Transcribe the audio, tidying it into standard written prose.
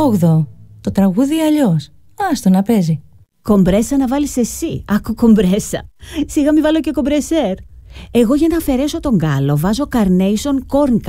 8ο. Το τραγούδι αλλιώς. Άστο να παίζει. Κομπρέσα να βάλεις εσύ. Άκου κομπρέσα. Σιγά μη βάλω και κομπρεσέρ. Εγώ για να αφαιρέσω τον κάλο βάζω Carnation Corn